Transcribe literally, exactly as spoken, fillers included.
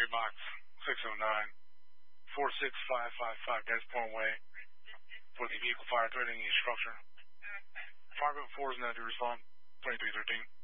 Box six oh nine, four six five five five, Dennis Point Way, for the vehicle fire threatening a structure. Fire four is now to respond, twenty-three thirteen.